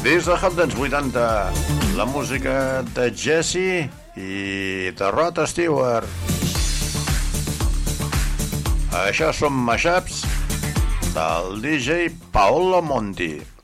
Des de Hot Dance 80, la música de Jesse i de Rod Stewart. Això són mashups del DJ Paolo Monti.